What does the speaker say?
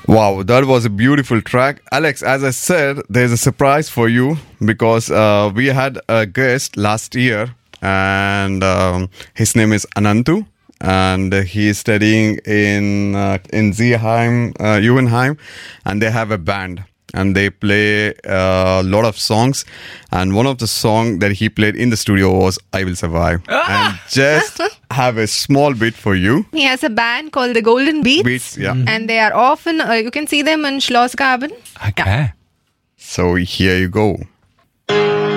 Wow, that was a beautiful track. Alex, as I said, there's a surprise for you because we had a guest last year and his name is Anantu and he is studying in Zeeheim, Juvenheim, and they have a band. And they play a lot of songs. And one of the songs that he played in the studio was I Will Survive. And just have a small bit for you. He has a band called the Golden Beats. Yeah. And they are often, you can see them in Schlossgraben. Okay. So here you go.